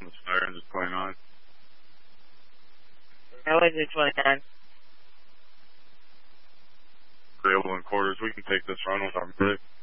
This fire engine 29. How is it 29? Available in quarters. We can take this run with our medic.